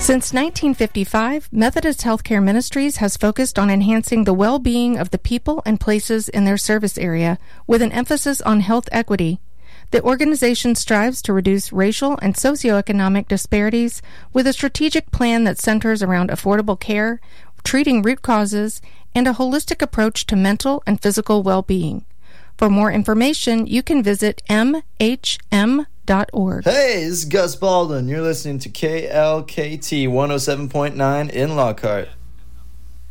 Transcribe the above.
Since 1955, Methodist Healthcare Ministries has focused on enhancing the well-being of the people and places in their service area with an emphasis on health equity. The organization strives to reduce racial and socioeconomic disparities with a strategic plan that centers around affordable care, treating root causes, and a holistic approach to mental and physical well-being. For more information, you can visit mhm.org. Hey, this is Gus Baldwin. You're listening to KLKT 107.9 in Lockhart.